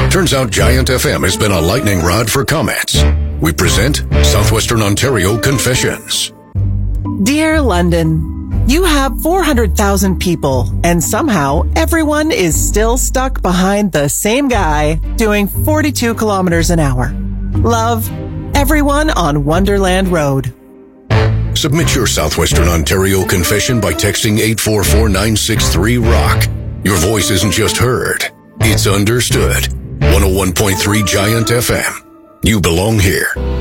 Turns out Giant FM has been a lightning rod for comments. We present Southwestern Ontario Confessions. Dear London, you have 400,000 people, and somehow everyone is still stuck behind the same guy doing 42 kilometers an hour. Love, everyone on Wonderland Road. Submit your Southwestern Ontario confession by texting 844-963-ROCK. Your voice isn't just heard, it's understood. 101.3 Giant FM. You belong here.